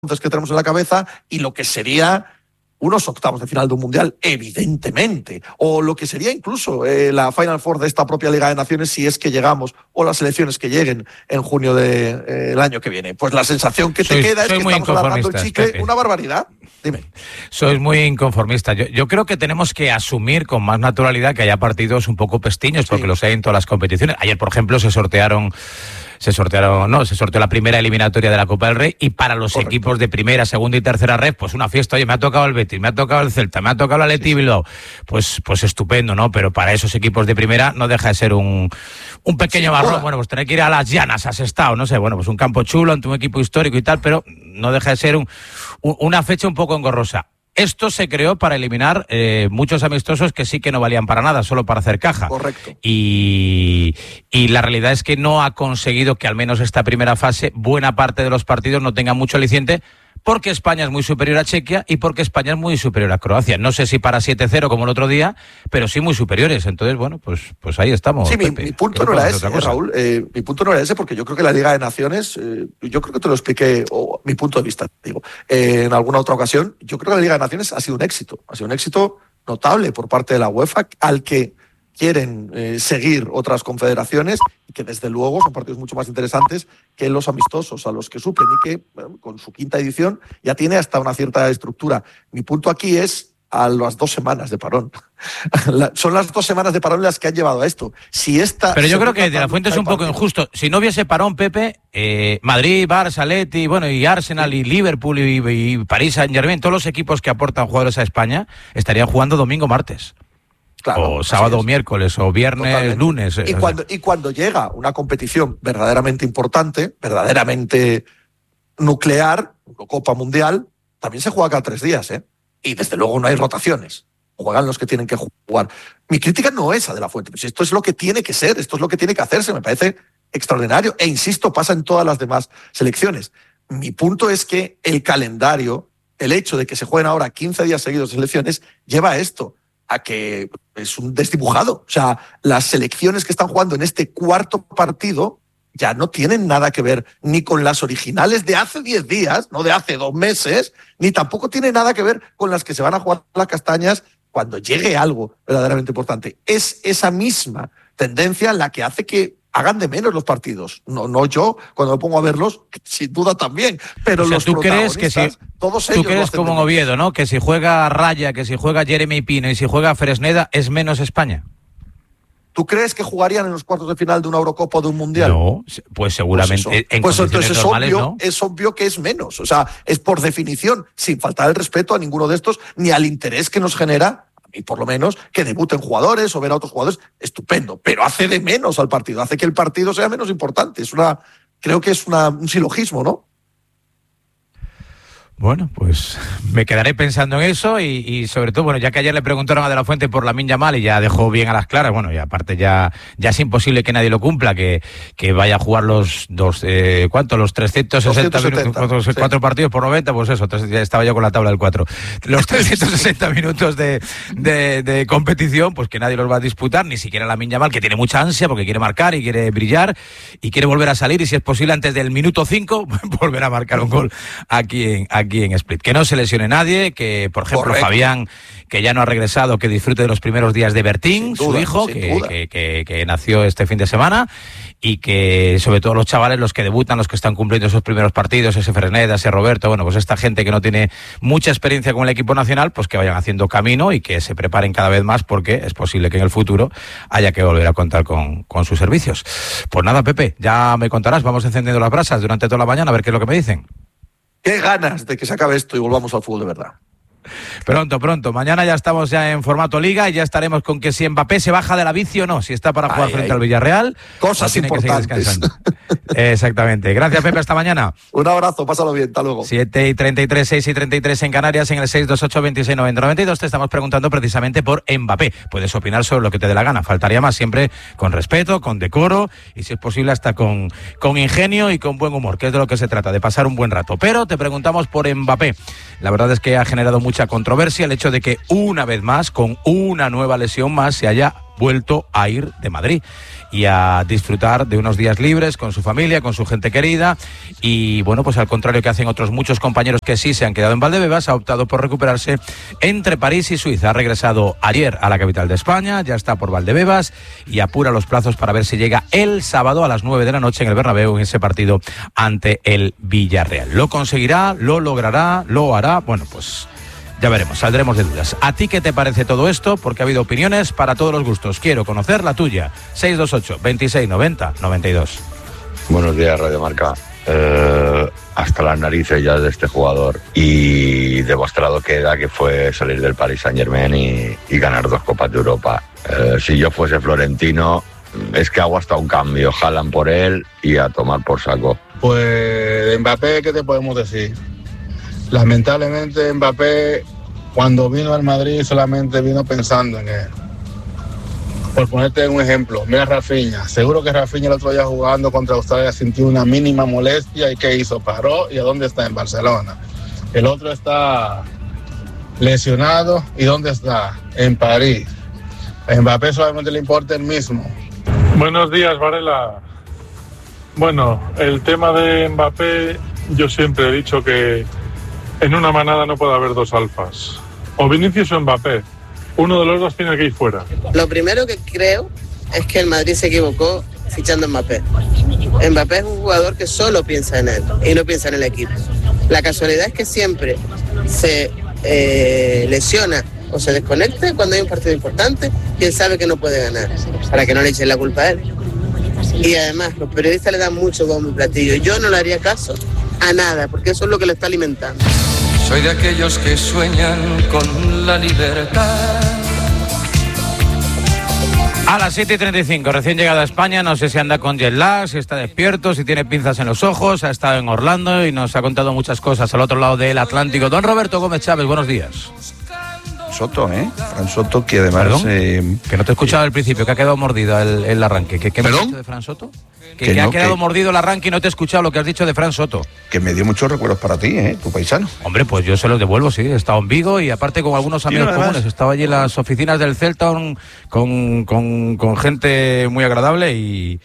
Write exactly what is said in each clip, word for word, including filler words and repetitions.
que tenemos en la cabeza y lo que sería unos octavos de final de un mundial, evidentemente, o lo que sería incluso eh, la Final Four de esta propia Liga de Naciones si es que llegamos, o las selecciones que lleguen en junio del de, eh, año que viene. Pues la sensación que soy, te queda es que estamos alargando el chicle, Pepe. Una barbaridad. Dime. Sois muy inconformista. Yo, yo creo que tenemos que asumir con más naturalidad que haya partidos un poco pestiños, sí, porque los hay en todas las competiciones. Ayer, por ejemplo, se sortearon se sortearon, no, se sorteó la primera eliminatoria de la Copa del Rey y para los Correcto. equipos de primera, segunda y tercera red, pues una fiesta. Oye, me ha tocado el Betis, me ha tocado el Celta, me ha tocado el Athletic Bilbao. Pues, pues estupendo, ¿no? Pero para esos equipos de primera no deja de ser un, un pequeño marrón. Bueno, pues tener que ir a las Llanas, a Sestao, no sé, bueno, pues un campo chulo ante un equipo histórico y tal, pero no deja de ser un, un, una fecha un poco engorrosa. Esto se creó para eliminar eh, muchos amistosos que sí que no valían para nada, solo para hacer caja. Correcto. Y, y la realidad es que no ha conseguido que al menos esta primera fase, buena parte de los partidos no tengan mucho aliciente, porque España es muy superior a Chequia y porque España es muy superior a Croacia. No sé si para siete cero como el otro día, pero sí muy superiores. Entonces, bueno, pues, pues ahí estamos. Sí, mi, mi punto no era ese, eh, Raúl. Eh, mi punto no era ese porque yo creo que la Liga de Naciones, eh, yo creo que te lo expliqué, o mi punto de vista, digo, eh, en alguna otra ocasión, yo creo que la Liga de Naciones ha sido un éxito. Ha sido un éxito notable por parte de la UEFA, al que quieren eh, seguir otras confederaciones y que desde luego son partidos mucho más interesantes que los amistosos a los que suplen y que bueno, con su quinta edición ya tiene hasta una cierta estructura. Mi punto aquí es a las dos semanas de parón. la, son las dos semanas de parón las que han llevado a esto. Si esta Pero yo creo que de la Fuente es un poco injusto. Si no hubiese parón, Pepe, eh, Madrid, Barça, Atleti, bueno, y Arsenal, y Liverpool, y, y París Saint-Germain, todos los equipos que aportan jugadores a España estarían jugando domingo, martes. Claro, o sábado o miércoles, o viernes, Totalmente. lunes. Y cuando, y cuando llega una competición verdaderamente importante, verdaderamente nuclear, Copa Mundial, también se juega cada tres días, ¿eh? Y desde luego no hay rotaciones. Juegan los que tienen que jugar. Mi crítica no es a De la Fuente, pues esto es lo que tiene que ser, esto es lo que tiene que hacerse, me parece extraordinario. E insisto, pasa en todas las demás selecciones. Mi punto es que el calendario, el hecho de que se jueguen ahora quince días seguidos de selecciones, lleva a esto, a que es un desdibujado. O sea, las selecciones que están jugando en este cuarto partido ya no tienen nada que ver ni con las originales de hace diez días, no de hace dos meses, ni tampoco tiene nada que ver con las que se van a jugar las castañas cuando llegue algo verdaderamente importante. Es esa misma tendencia la que hace que hagan de menos los partidos. No, no yo, cuando me pongo a verlos, sin duda también. Pero o sea, los ¿tú crees que si, todos ellos tú crees como en Oviedo, ¿no? Que si juega Raya, que si juega Jeremy Pino y si juega Fresneda, es menos España? ¿Tú crees que jugarían en los cuartos de final de una Eurocopa o de un Mundial? No, pues seguramente. Pues, en pues entonces es normales, obvio, ¿no? es obvio que es menos. O sea, es por definición, sin faltar el respeto a ninguno de estos, ni al interés que nos genera, y por lo menos que debuten jugadores o ver a otros jugadores, estupendo, pero hace de menos al partido, hace que el partido sea menos importante. Es una, creo que es una, un silogismo, ¿no? Bueno, pues me quedaré pensando en eso y, y sobre todo, bueno, ya que ayer le preguntaron a De la Fuente por Lamine Yamal y ya dejó bien a las claras, bueno, y aparte ya ya es imposible que nadie lo cumpla, que, que vaya a jugar los dos, eh, ¿cuánto? Los trescientos sesenta minutos, cuatro, sí. cuatro partidos por noventa, pues eso, tres, ya estaba yo con la tabla del cuatro. Los trescientos sesenta minutos de, de, de competición, pues que nadie los va a disputar, ni siquiera Lamine Yamal, que tiene mucha ansia porque quiere marcar y quiere brillar y quiere volver a salir y si es posible antes del minuto cinco, volver a marcar un gol aquí en aquí en Split. Que no se lesione nadie, que por ejemplo Correcto. Fabián, que ya no ha regresado, que disfrute de los primeros días de Bertín, duda, su hijo, que, que, que, que nació este fin de semana, y que sobre todo los chavales, los que debutan, los que están cumpliendo esos primeros partidos, ese Fresneda, ese Roberto, bueno, pues esta gente que no tiene mucha experiencia con el equipo nacional, pues que vayan haciendo camino y que se preparen cada vez más porque es posible que en el futuro haya que volver a contar con, con sus servicios. Pues nada, Pepe, ya me contarás, vamos encendiendo las brasas durante toda la mañana a ver qué es lo que me dicen. Qué ganas de que se acabe esto y volvamos al fútbol de verdad. Pronto, pronto. Mañana ya estamos ya en formato Liga y ya estaremos con que si Mbappé se baja de la bici o no, si está para jugar ay, frente ay. al Villarreal. Cosas importantes. Exactamente. Gracias, Pepe. Hasta mañana. Un abrazo. Pásalo bien. Hasta luego. siete y treinta y tres, seis y treinta y tres en Canarias, en el seis dos ocho, veintiséis noventa, noventa y dos. Te estamos preguntando precisamente por Mbappé. Puedes opinar sobre lo que te dé la gana. Faltaría más, siempre con respeto, con decoro y, si es posible, hasta con, con ingenio y con buen humor, que es de lo que se trata, de pasar un buen rato. Pero te preguntamos por Mbappé. La verdad es que ha generado mucha controversia el hecho de que una vez más, con una nueva lesión más, se haya vuelto a ir de Madrid y a disfrutar de unos días libres con su familia, con su gente querida. Y bueno, pues al contrario que hacen otros muchos compañeros que sí se han quedado en Valdebebas, ha optado por recuperarse entre París y Suiza. Ha regresado ayer a la capital de España, ya está por Valdebebas y apura los plazos para ver si llega el sábado a las nueve de la noche en el Bernabéu en ese partido ante el Villarreal. ¿Lo conseguirá? ¿Lo logrará? ¿Lo hará? Bueno, pues ya veremos, saldremos de dudas. ¿A ti qué te parece todo esto? Porque ha habido opiniones para todos los gustos. Quiero conocer la tuya. seis dos ocho, veintiséis, noventa, noventa y dos. Buenos días, Radio Marca. Eh, hasta las narices ya de este jugador, y demostrado queda que fue salir del Paris Saint-Germain y, y ganar dos Copas de Europa. Eh, si yo fuese florentino, es que hago hasta un cambio. Jalan por él y a tomar por saco. Pues de Mbappé, ¿qué te podemos decir? Lamentablemente Mbappé, cuando vino al Madrid, solamente vino pensando en él. Por ponerte un ejemplo, mira Rafinha. Seguro que Rafinha el otro día jugando contra Australia sintió una mínima molestia. ¿Y qué hizo? Paró. ¿Y a dónde está? En Barcelona. El otro está lesionado. ¿Y dónde está? En París. A Mbappé solamente le importa el mismo. Buenos días, Varela. Bueno, el tema de Mbappé, yo siempre he dicho que en una manada no puede haber dos alfas. O Vinicius o Mbappé. Uno de los dos tiene que ir fuera. Lo primero que creo es que el Madrid se equivocó fichando a Mbappé. Mbappé es un jugador que solo piensa en él y no piensa en el equipo. La casualidad es que siempre se eh, lesiona o se desconecta cuando hay un partido importante y él sabe que no puede ganar, para que no le echen la culpa a él. Y además los periodistas le dan mucho bombo y platillo. Yo no le haría caso a nada, porque eso es lo que le está alimentando. Soy de aquellos que sueñan con la libertad. A las siete y treinta y cinco, recién llegado a España, no sé si anda con jet lag, si está despierto, si tiene pinzas en los ojos, ha estado en Orlando y nos ha contado muchas cosas al otro lado del Atlántico. Don Roberto Gómez Chávez, buenos días. Soto, ¿eh? Fran Soto, que además... Eh, que no te he escuchado al principio, que ha quedado mordido el, el arranque. ¿Qué, qué me has dicho de Fran Soto? Que, que, que no, ha quedado que... mordido el arranque y no te he escuchado lo que has dicho de Fran Soto. Que me dio muchos recuerdos para ti, ¿eh? Tu paisano. Hombre, pues yo se los devuelvo, sí. He estado en Vigo y aparte con algunos amigos sí, comunes. Estaba allí en las oficinas del Celta con, con, con gente muy agradable y,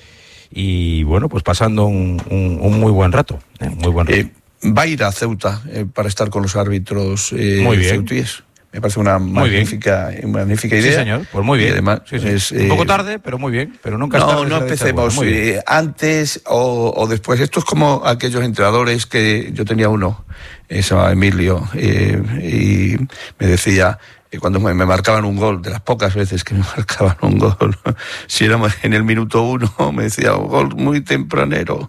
y bueno, pues pasando un, un, un muy buen rato. ¿eh? Muy buen rato. Eh, va a ir a Ceuta eh, para estar con los árbitros eh, muy bien. ceutíes. Me parece una magnífica, magnífica idea. Sí, señor, pues muy bien. Y además, sí, sí. Es, un poco tarde, pero muy bien. Pero nunca no, tarde no empecemos eh, antes o, o después. Esto es como aquellos entrenadores que yo tenía uno, eh, se llamaba Emilio, eh, y me decía, eh, cuando me, me marcaban un gol, de las pocas veces que me marcaban un gol, si éramos en el minuto uno, me decía, un gol muy tempranero.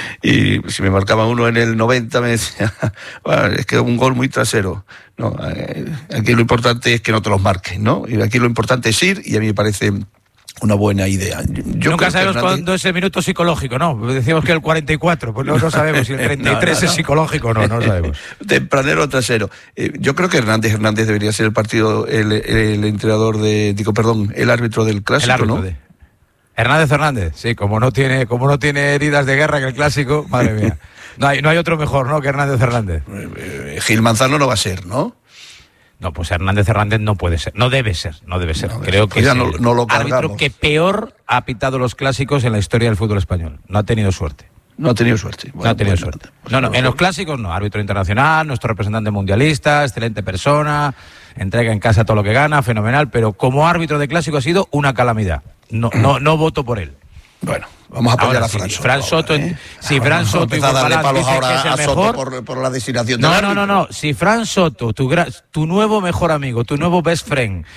Y si me marcaban uno en el noventa, me decía, bueno, es que un gol muy trasero. No, eh, aquí lo importante es que no te los marquen, ¿no? Y aquí lo importante es ir, y a mí me parece una buena idea. Yo Nunca sabemos Hernández... cuándo es el minuto psicológico, ¿no? Decíamos que el cuarenta y cuatro, pues no, no sabemos si el treinta y tres no, no, no. es psicológico o no, no lo sabemos. Tempranero o trasero. Eh, yo creo que Hernández Hernández debería ser el partido, el, el, el entrenador de, digo, perdón, el árbitro del clásico, el árbitro, ¿no? De... Hernández Hernández, sí, como no tiene, como no tiene heridas de guerra en el clásico, madre mía. No hay, no hay otro mejor, ¿no?, que Hernández Hernández. Eh, Gil Manzano no va a ser, ¿no? No, pues Hernández Hernández no puede ser, no debe ser, no debe ser. No, Creo que ya es no, el no lo árbitro que peor ha pitado los clásicos en la historia del fútbol español. No ha tenido suerte. No ha tenido suerte. Bueno, no ha tenido bueno, suerte. Pues no, no, en los clásicos no. Árbitro internacional, nuestro representante mundialista, excelente persona, entrega en casa todo lo que gana, fenomenal, pero como árbitro de clásico ha sido una calamidad. No, no, no voto por él. Bueno, vamos a apoyar ahora, a Fran sí, Soto. Fran Soto, ahora, ¿eh? Si Fran Vamos Soto y a darle palos dicen ahora que es el a Soto mejor, por, por la designación no, del no, no, no. Si Fran Soto, tu, tu nuevo mejor amigo, tu nuevo best friend,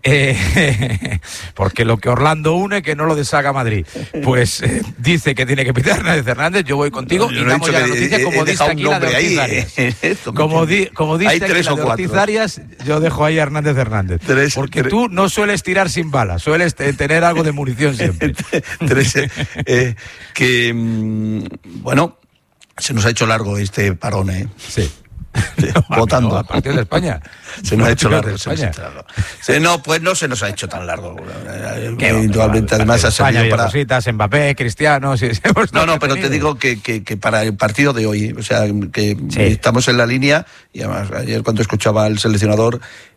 eh, porque lo que Orlando une, que no lo deshaga Madrid, pues eh, dice que tiene que pitar Hernández Hernández, yo voy contigo no, y damos ya la noticia eh, como dice aquí la de Ortiz Arias. Eh, como, di, como dice aquí la de Ortiz Arias, yo dejo ahí a Hernández Hernández. Tres, porque tres. Tú no sueles tirar sin balas, sueles tener algo de munición siempre. tres, eh, que bueno, se nos ha hecho largo este parón, ¿eh? Sí. Sí, no, votando. No, a partir de España. Se nos ha hecho largo. Se nos ha hecho largo. Sí, no, pues no se nos ha hecho tan largo. Indudablemente, además ha servido para cositas, Mbappé, Cristiano. Sí, no, no, pero te digo que, que, que para el partido de hoy, o sea, que sí. Estamos en la línea y además ayer cuando escuchaba al seleccionador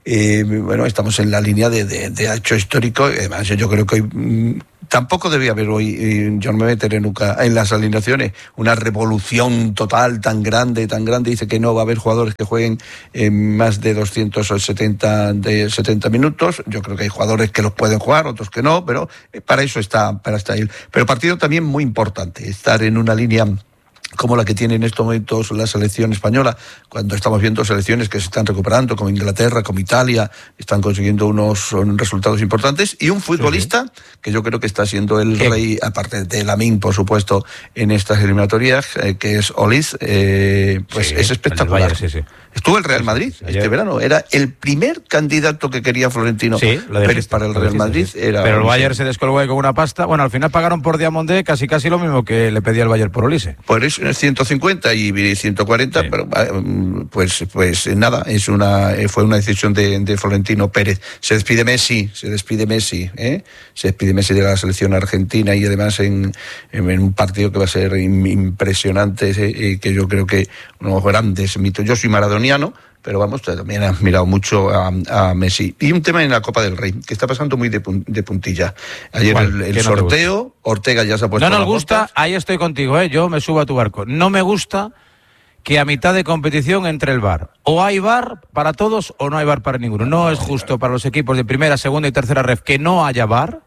eh, bueno, estamos en la línea de, de, de hecho histórico. Además, yo creo que hoy mmm, tampoco debía haber hoy, eh, yo no me meteré nunca en las alineaciones, una revolución total tan grande, tan grande. Dice que no va a haber jugadores que jueguen eh, más de doscientos setenta de setenta minutos. Yo creo que hay jugadores que los pueden jugar, otros que no, pero eh, para eso está, para estar ahí. Pero partido también muy importante, estar en una línea como la que tiene en estos momentos la selección española, cuando estamos viendo selecciones que se están recuperando, como Inglaterra, como Italia, están consiguiendo unos resultados importantes, y un futbolista sí, sí. que yo creo que está siendo el ¿Qué? rey, aparte de Lamine, por supuesto, en estas eliminatorias, eh, que es Olise, eh, pues sí, es espectacular. Bayern, sí, sí. Estuvo el Real Madrid sí, sí, este verano, era el primer candidato que quería Florentino sí, Pérez para el Real Madrid. Sí, sí. Era Pero el Bayern sí. se descolgó ahí con una pasta. Bueno, al final pagaron por Diamondé casi casi lo mismo que le pedía el Bayern por Olise. Por eso es ciento cincuenta y ciento cuarenta, sí. pero pues pues nada, es una fue una decisión de, de Florentino Pérez. Se despide Messi, se despide Messi, ¿eh? se despide Messi de la selección argentina, y además en, en un partido que va a ser impresionante, ¿eh? que yo creo que unos grandes mitos. Yo soy maradoniano, pero vamos, también has mirado mucho a, a Messi. Y un tema en la Copa del Rey, que está pasando muy de, de puntilla. Ayer el, el sorteo, no Ortega ya se ha puesto. No nos gusta, botas. Ahí estoy contigo, ¿eh? Yo me subo a tu barco. No me gusta que a mitad de competición entre el V A R. O hay V A R para todos o no hay V A R para ninguno. No es justo para los equipos de primera, segunda y tercera ref que no haya V A R.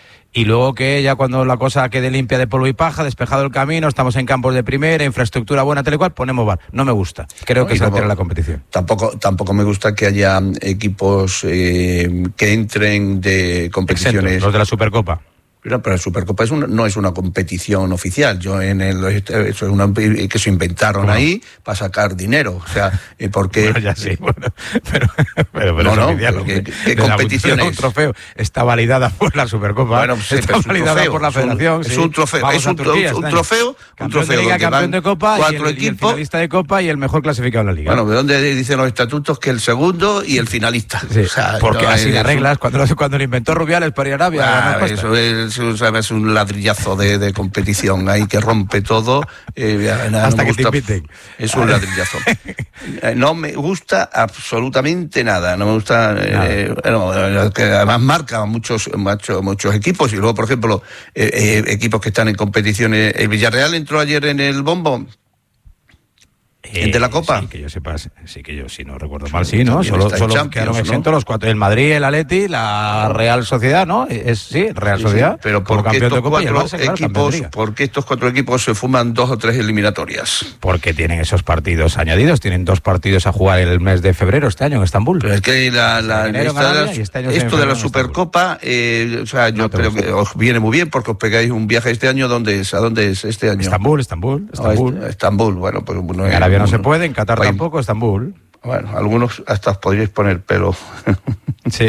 Y luego que ya cuando la cosa quede limpia de polvo y paja, despejado el camino, estamos en campos de primera, infraestructura buena, tal y cual, ponemos V A R. No me gusta. Creo no, que se altera la competición. Tampoco, tampoco me gusta que haya equipos eh, que entren de competiciones. Exentos, los de la Supercopa. Pero, pero la Supercopa es una, no es una competición oficial. Yo en el eso es una que se inventaron ¿Cómo? ahí para sacar dinero. O sea, porque bueno, ya sí, bueno, pero pero, pero no, no, oficial, pero ¿qué, qué competición es? Un trofeo está validada por la Supercopa. Bueno, sí, está validada trofeo, por la Federación. Es un, sí. es un trofeo, Vamos es un, Turquía, un trofeo, un trofeo de Liga, donde campeón van de Copa cuatro y el, equipos, y el finalista de Copa y el mejor clasificado en la Liga. Bueno, ¿de dónde dicen los estatutos que el segundo y el finalista? Sí, o sea, porque no, así de reglas, cuando cuando lo inventó Rubiales para ir a Arabia. Ah, eso es, es un ladrillazo De, de competición ahí que rompe todo, eh, nada, hasta no que gusta, te inviten. Es un ladrillazo. No me gusta absolutamente nada. No me gusta, eh, bueno, que además marca muchos, muchos, muchos equipos. Y luego, por ejemplo, eh, eh, equipos que están en competiciones. El Villarreal entró ayer en el bombo. Eh, ¿De la Copa? Sí, que yo sepa, sí que yo, si no recuerdo mal, sí, ¿no? Solo, solo quedaron exentos ¿no? los cuatro, el Madrid, el Atleti, la Real Sociedad, ¿no? Es, sí, Real sí, Sociedad. Sí, pero ¿por qué estos cuatro Barça, equipos, claro, ¿por qué estos cuatro equipos se fuman dos o tres eliminatorias? Porque tienen esos partidos añadidos, tienen dos partidos a jugar el mes de febrero este año en Estambul. Pero es que la, la, esta, este esto de la Supercopa, eh, o sea, yo no creo que os viene muy bien porque os pegáis un viaje este año. ¿Dónde es? ¿A dónde es este año? Estambul, Estambul, Estambul. No, Estambul, bueno, pues no es. No se puede, en Qatar tampoco, Estambul. Bueno, algunos hasta os podríais poner pelo. Sí.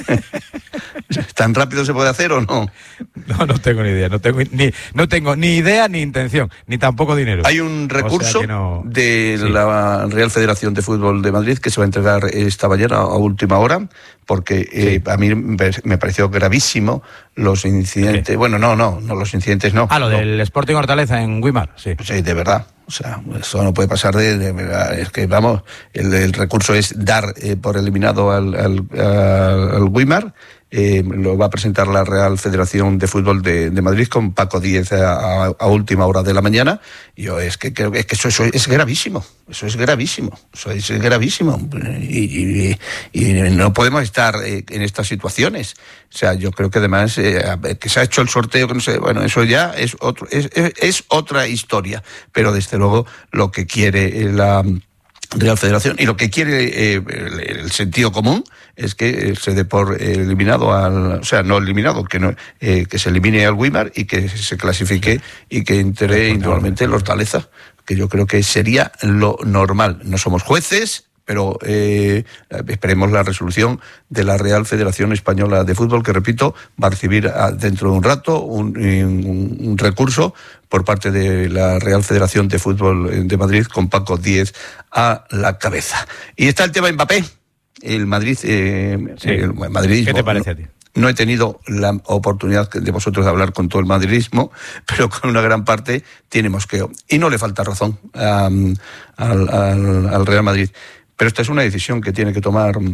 ¿Tan rápido se puede hacer o no? No, no tengo ni idea. No tengo ni, no tengo ni idea ni intención, ni tampoco dinero. Hay un recurso o sea no... de sí. la Real Federación de Fútbol de Madrid que se va a entregar esta mañana a última hora, porque eh, sí. a mí me pareció gravísimo los incidentes. ¿Qué? Bueno, no, no, no los incidentes no. Ah, lo no. del Sporting Hortaleza en Guimar, sí. Sí, de verdad. O sea, eso no puede pasar de, de, de es que vamos, el, el recurso es dar eh, por eliminado al, al, al, al Guimar. Eh, lo va a presentar la Real Federación de Fútbol de, de Madrid con Paco Díez a, a, a última hora de la mañana. Y yo es que creo que, es que eso, eso es gravísimo, eso es gravísimo, eso es gravísimo. Y, y, y no podemos estar eh, en estas situaciones. O sea, yo creo que además eh, que se ha hecho el sorteo, que no sé, bueno, eso ya es otro, es, es, es otra historia. Pero desde luego lo que quiere la Real Federación y lo que quiere eh, el, el sentido común es que se dé por eliminado al, o sea, no eliminado, que no, eh, que se elimine al Guimar y que se clasifique y que entre individualmente el Hortaleza, que yo creo que sería lo normal. No somos jueces, pero eh, esperemos la resolución de la Real Federación Española de Fútbol, que repito, va a recibir a, dentro de un rato un, un, un recurso por parte de la Real Federación de Fútbol de Madrid con Paco Díez a la cabeza. Y está el tema Mbappé. El Madrid, eh, sí. el madridismo. ¿Qué te parece a ti? No he tenido la oportunidad de vosotros de hablar con todo el madridismo, pero con una gran parte tiene mosqueo. Y no le falta razón um, al, al, al Real Madrid. Pero esta es una decisión que tiene que tomar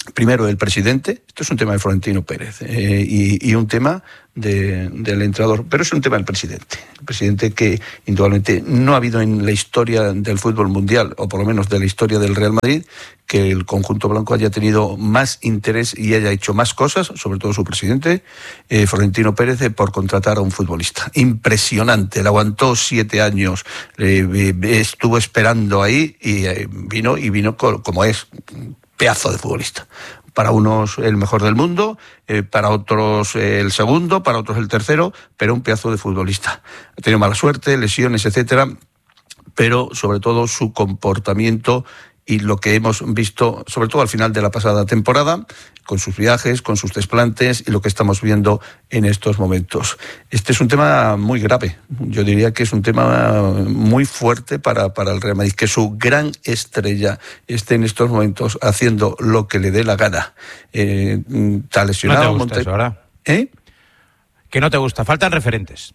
primero el presidente, esto es un tema de Florentino Pérez, eh, y, y un tema de, del entrenador, pero es un tema del presidente. El presidente que indudablemente no ha habido en la historia del fútbol mundial, o por lo menos de la historia del Real Madrid, que el conjunto blanco haya tenido más interés y haya hecho más cosas, sobre todo su presidente, eh, Florentino Pérez, eh, por contratar a un futbolista. Impresionante, le aguantó siete años, eh, estuvo esperando ahí y eh, vino, y vino como es, pedazo de futbolista. Para unos el mejor del mundo, eh, para otros eh, el segundo, para otros el tercero, pero un pedazo de futbolista. Ha tenido mala suerte, lesiones, etcétera, pero sobre todo su comportamiento y lo que hemos visto, sobre todo al final de la pasada temporada, con sus viajes, con sus desplantes y lo que estamos viendo en estos momentos. Este es un tema muy grave. Yo diría que es un tema muy fuerte para, para el Real Madrid, que su gran estrella esté en estos momentos haciendo lo que le dé la gana. Eh, está lesionado. ¿No te gusta Monte... eso ahora? ¿Eh? Que no te gusta. Faltan referentes.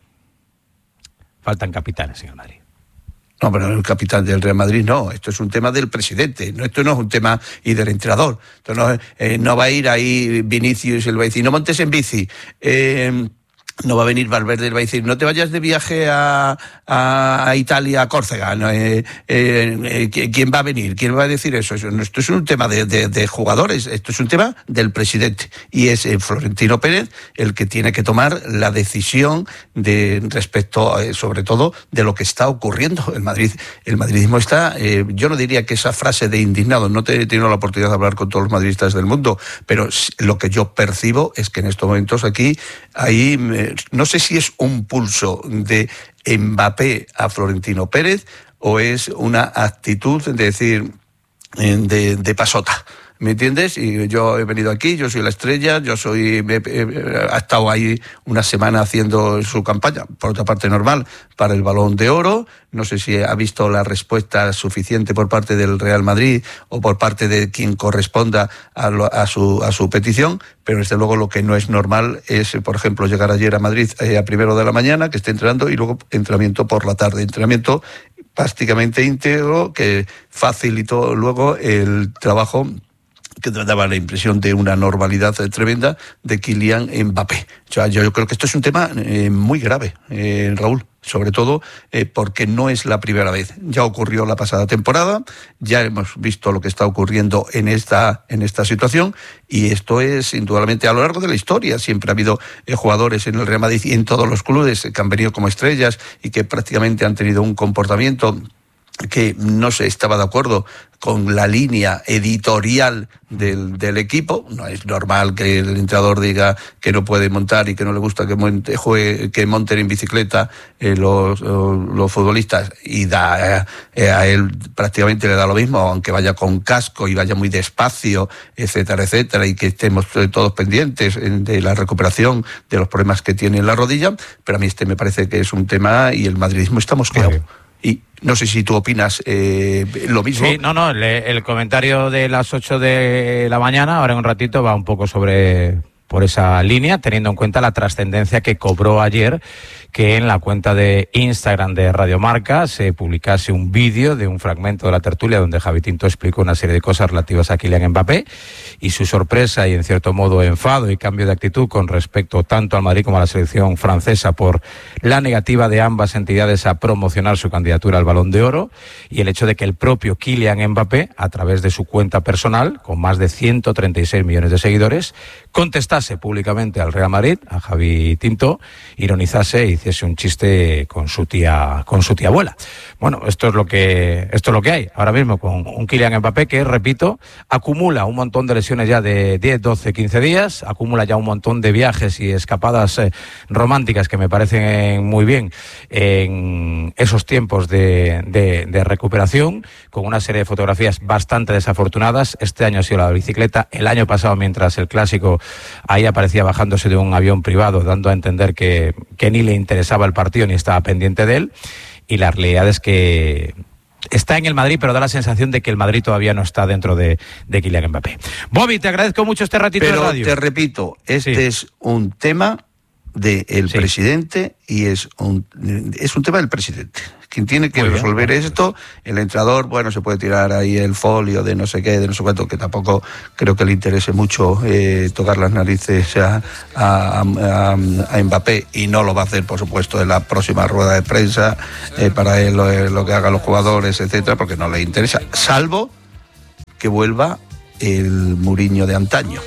Faltan capitanes en el Madrid. No, pero el capitán del Real Madrid no, esto es un tema del presidente, no, esto no es un tema y del entrenador. Esto no, eh, no va a ir ahí Vinicius y él va a decir, no montes en bici. Eh, no va a venir Valverde, él va a decir, no te vayas de viaje a, a, a Italia, a Córcega. ¿No? Eh, eh, eh, ¿Quién va a venir? ¿Quién va a decir eso? Esto es un tema de, de, de jugadores, esto es un tema del presidente. Y es eh, Florentino Pérez el que tiene que tomar la decisión de respecto, eh, sobre todo, de lo que está ocurriendo. El Madrid, el madridismo está, eh, yo no diría que esa frase de indignado, no te he tenido la oportunidad de hablar con todos los madridistas del mundo, pero lo que yo percibo es que en estos momentos aquí hay... Eh, no sé si es un pulso de Mbappé a Florentino Pérez o es una actitud de decir de, de pasota. ¿Me entiendes? Y yo he venido aquí, yo soy la estrella, yo soy, he, he, ha estado ahí una semana haciendo su campaña, por otra parte normal, para el Balón de Oro. No sé si ha visto la respuesta suficiente por parte del Real Madrid o por parte de quien corresponda a, lo, a, su, a su petición, pero desde luego lo que no es normal es, por ejemplo, llegar ayer a Madrid eh, a primero de la mañana, que esté entrenando, y luego entrenamiento por la tarde, entrenamiento prácticamente íntegro, que facilitó luego el trabajo que daba la impresión de una normalidad tremenda de Kylian Mbappé. O sea, yo, yo creo que esto es un tema eh, muy grave, eh, Raúl, sobre todo eh, porque no es la primera vez. Ya ocurrió la pasada temporada, ya hemos visto lo que está ocurriendo en esta, en esta situación, y esto es indudablemente a lo largo de la historia. Siempre ha habido eh, jugadores en el Real Madrid y en todos los clubes que han venido como estrellas y que prácticamente han tenido un comportamiento que no se estaba de acuerdo con la línea editorial del, del equipo. No es normal que el entrenador diga que no puede montar y que no le gusta que, monte, juegue, que monten en bicicleta eh, los, los futbolistas, y da eh, a él prácticamente le da lo mismo, aunque vaya con casco y vaya muy despacio, etcétera, etcétera, y que estemos todos pendientes de la recuperación de los problemas que tiene en la rodilla. Pero a mí este me parece que es un tema, y el madridismo está mosqueado. Y no sé si tú opinas eh, lo mismo. Sí, no, no, el, el comentario de las ocho de la mañana, ahora en un ratito, va un poco sobre por esa línea, teniendo en cuenta la trascendencia que cobró ayer que en la cuenta de Instagram de Radio Marca se publicase un vídeo de un fragmento de la tertulia donde Javi Tinto explicó una serie de cosas relativas a Kylian Mbappé y su sorpresa y, en cierto modo, enfado y cambio de actitud con respecto tanto al Madrid como a la selección francesa por la negativa de ambas entidades a promocionar su candidatura al Balón de Oro, y el hecho de que el propio Kylian Mbappé, a través de su cuenta personal, con más de ciento treinta y seis millones de seguidores, contestase públicamente al Real Madrid, a Javi Tinto, ironizase y hiciese un chiste con su tía, con su tía abuela. Bueno, esto es lo que, esto es lo que hay ahora mismo con un Kylian Mbappé que, repito, acumula un montón de lesiones ya de diez, doce, quince días, acumula ya un montón de viajes y escapadas eh, románticas que me parecen muy bien en esos tiempos de, de, de recuperación, con una serie de fotografías bastante desafortunadas. Este año ha sido la bicicleta, el año pasado, mientras el Clásico, ahí aparecía bajándose de un avión privado, dando a entender que, que ni le interesaba el partido ni estaba pendiente de él, y la realidad es que está en el Madrid, pero da la sensación de que el Madrid todavía no está dentro de, de Kylian Mbappé. Bobby, te agradezco mucho este ratito pero de radio. Pero te repito, este sí. es un tema del sí. presidente, y es un, es un tema del presidente. Quien tiene que Muy bien. resolver esto, el entrenador, bueno, se puede tirar ahí el folio de no sé qué, de no sé cuánto, que tampoco creo que le interese mucho eh, tocar las narices a, a, a, a Mbappé, y no lo va a hacer, por supuesto, en la próxima rueda de prensa, eh, para él lo, lo que hagan los jugadores, etcétera, porque no le interesa, salvo que vuelva el Mourinho de antaño.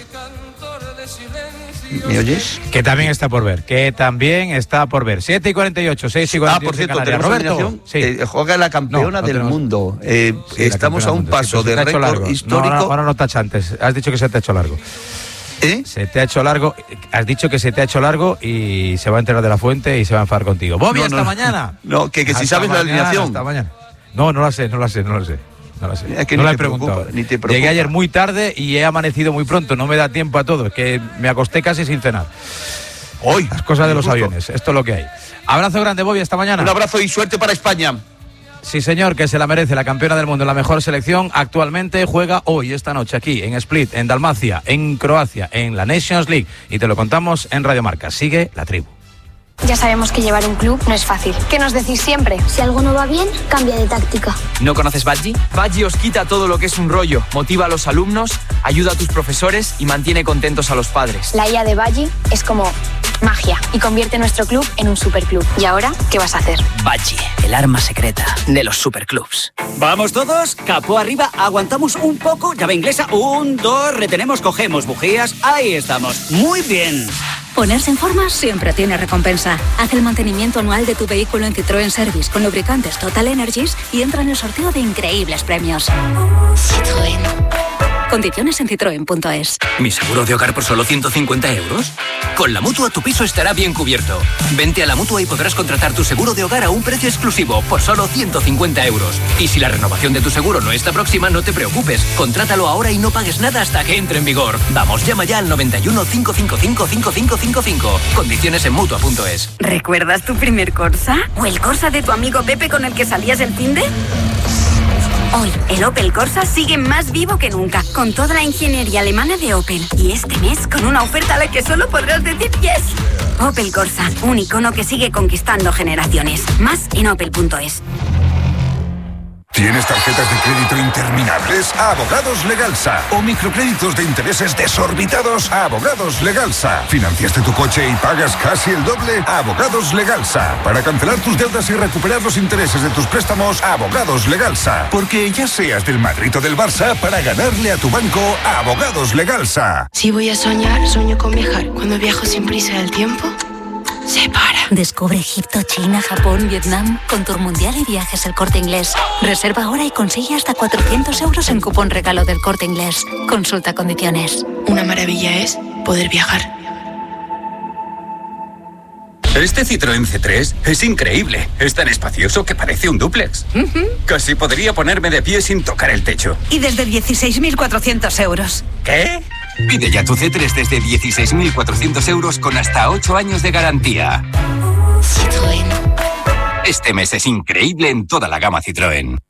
¿Me oyes? Que también está por ver, que también está por ver. siete y cuarenta y ocho, seis y cuarenta y ocho. Ah, por cierto, Canarias. tenemos Roberto, alineación. sí. Eh, juega la campeona No, no del tenemos. mundo. Eh, Sí, la estamos a un campeona del paso mundo. Sí, de se te ha hecho récord largo. histórico. No, ahora, ahora no tachantes. Has dicho que se te ha hecho largo. ¿Eh? Se te ha hecho largo. Has dicho que se te ha hecho largo y se va a enterar de la fuente y se va a enfadar contigo. Bobby, No, hasta no, mañana. No, que, que si Hasta sabes la mañana, alineación. Hasta mañana. No, no la sé, no la sé, no la sé. No la sé. Es que no ni la te he preguntado. preocupa, ni te preocupa. Llegué ayer muy tarde y he amanecido muy pronto. No me da tiempo a todo. Es que me acosté casi sin cenar. Hoy. Las cosas de los Justo. aviones. Esto es lo que hay. Abrazo grande, Bobby. Hasta mañana. Un abrazo y suerte para España. Sí, señor, que se la merece, la campeona del mundo, la mejor selección. Actualmente juega hoy, esta noche, aquí en Split, en Dalmacia, en Croacia, en la Nations League. Y te lo contamos en Radio Marca. Sigue la tribu. Ya sabemos que llevar un club no es fácil. ¿Qué nos decís siempre? Si algo no va bien, cambia de táctica. ¿No conoces Badgie? Badgie os quita todo lo que es un rollo, motiva a los alumnos, ayuda a tus profesores y mantiene contentos a los padres. La I A de Badgie es como magia y convierte nuestro club en un superclub. ¿Y ahora qué vas a hacer? Badgie, el arma secreta de los superclubs. Vamos todos, capó arriba, aguantamos un poco, llave inglesa, un, dos, retenemos, cogemos bujías, ahí estamos. Muy bien. Ponerse en forma siempre tiene recompensa. Haz el mantenimiento anual de tu vehículo en Citroën Service con lubricantes Total Energies y entra en el sorteo de increíbles premios. Citroën. Condiciones en citroen punto es. ¿Mi seguro de hogar por solo ciento cincuenta euros? Con la Mutua tu piso estará bien cubierto. Vente a la Mutua y podrás contratar tu seguro de hogar a un precio exclusivo por solo ciento cincuenta euros. Y si la renovación de tu seguro no está próxima, no te preocupes. Contrátalo ahora y no pagues nada hasta que entre en vigor. Vamos, llama ya al noventa y uno, cinco cinco cinco, cinco cinco cinco cinco. Condiciones en Mutua punto es. ¿Recuerdas tu primer Corsa? ¿O el Corsa de tu amigo Pepe con el que salías el finde? Hoy, el Opel Corsa sigue más vivo que nunca, con toda la ingeniería alemana de Opel. Y este mes, con una oferta a la que solo podrás decir yes. Opel Corsa, un icono que sigue conquistando generaciones. Más en opel punto es. ¿Tienes tarjetas de crédito interminables? Abogados Legalsa. ¿O microcréditos de intereses desorbitados? Abogados Legalsa. ¿Financiaste tu coche y pagas casi el doble? Abogados Legalsa. Para cancelar tus deudas y recuperar los intereses de tus préstamos, Abogados Legalsa. Porque ya seas del Madrid o del Barça, para ganarle a tu banco, Abogados Legalsa. Si voy a soñar, sueño con viajar. Cuando viajo sin prisa del tiempo, se para. Descubre Egipto, China, Japón, Vietnam con Tour Mundial y Viajes El Corte Inglés. Reserva ahora y consigue hasta cuatrocientos euros en cupón regalo del Corte Inglés. Consulta condiciones. Una maravilla es poder viajar. Este Citroën C tres es increíble. Es tan espacioso que parece un dúplex. Uh-huh. Casi podría ponerme de pie sin tocar el techo. Y desde dieciséis mil cuatrocientos euros. ¿Qué? Pide ya tu C tres desde dieciséis mil cuatrocientos euros con hasta ocho años de garantía. Citroën. Este mes es increíble en toda la gama Citroën.